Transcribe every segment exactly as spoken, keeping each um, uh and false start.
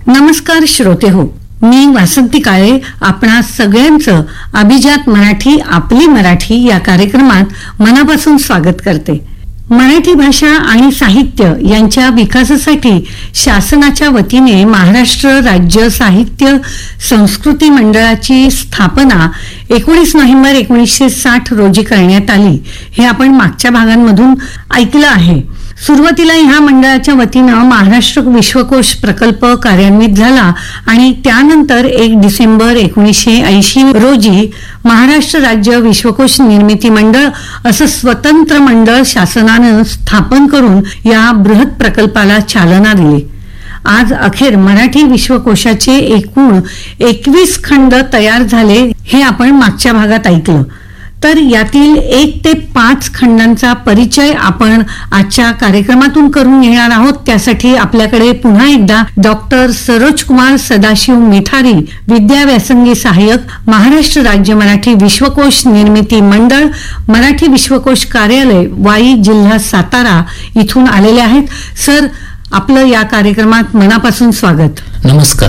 नमस्कार श्रोते हो, मी वासंती काळे आपणा सगळ्यांचं अभिजात मराठी आपली मराठी या कार्यक्रमात मनापासून स्वागत करते. मराठी भाषा आणि साहित्य यांच्या विकासासाठी शासनाच्या वतीने महाराष्ट्र राज्य साहित्य संस्कृती मंडळाची स्थापना एकोणीस नोव्हेंबर एकोणीसशे साठ रोजी करण्यात आली. हे आपण मागच्या भागांमधून ऐकलं आहे. सुरुवातीला ह्या मंडळाच्या वतीनं महाराष्ट्र विश्वकोश प्रकल्प कार्यान्वित झाला आणि त्यानंतर एक डिसेंबर एकोणीसशे ऐंशी रोजी महाराष्ट्र राज्य विश्वकोश निर्मिती मंडळ असं स्वतंत्र मंडळ शासनानं स्थापन करून या बृहत प्रकल्पाला चालना दिली. आज अखेर मराठी विश्वकोशाचे एकूण एकवीस खंड तयार झाले हे आपण मागच्या भागात ऐकलं. तर यातील एक ते पाच खंडांचा परिचय आपण आजच्या कार्यक्रमातून करून घेणार आहोत. त्यासाठी आपल्याकडे पुन्हा एकदा डॉक्टर सरोज कुमार सदाशिव मिठारी, विद्या व्यासंगी सहाय्यक, महाराष्ट्र राज्य मराठी विश्वकोश निर्मिती मंडळ, मराठी विश्वकोश कार्यालय, वाई, जिल्हा सातारा इथून आलेले आहेत. सर, आपलं या कार्यक्रमात मनापासून स्वागत. नमस्कार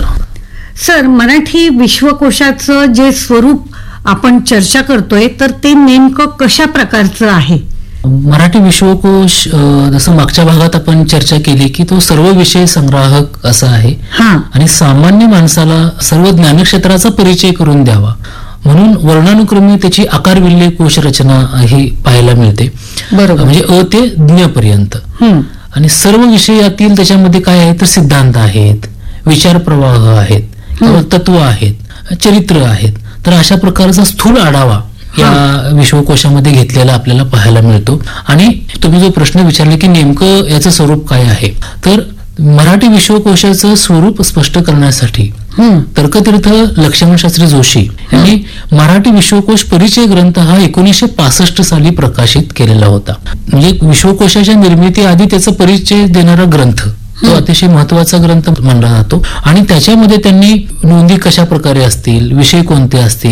सर. मराठी विश्वकोशाचं जे स्वरूप आपण चर्चा करतोय तर ते नेमकं कशा प्रकारचं आहे? मराठी विश्वकोश जसं मागच्या भागात आपण चर्चा केली की तो सर्व विषय संग्राहक असा आहे आणि सामान्य माणसाला सर्व ज्ञानक्षेत्राचा परिचय करून द्यावा म्हणून वर्णानुक्रमे त्याची आकारविल्ले कोश रचना ही पाहायला मिळते. बरोबर. म्हणजे अ ते ज्ञ पर्यंत. आणि सर्व विषय यातील त्याच्यामध्ये काय आहे तर सिद्धांत आहेत, विचार प्रवाह आहेत, किंवा तत्व आहेत, चरित्र आहेत. तर अशा प्रकारचा स्थूल आढावा या विश्वकोशामध्ये घेतलेला आपल्याला पाहायला मिळतो. आणि तुम्ही जो प्रश्न विचारले की नेमकं याचं स्वरूप काय आहे, तर मराठी विश्वकोशाचं स्वरूप स्पष्ट करण्यासाठी तर्कतीर्थ लक्ष्मण शास्त्री जोशी यांनी मराठी विश्वकोश परिचय ग्रंथ हा एकोणीसशे पासष्ट साली प्रकाशित केलेला होता. म्हणजे विश्वकोशाच्या निर्मिती आधी त्याचा परिचय देणारा ग्रंथ तो अतिशय महत्वाचा ग्रंथ मानला जातो. आणि त्याच्यामध्ये त्यांनी नोंदी कशा प्रकारे असतील, विषय कोणते असतील,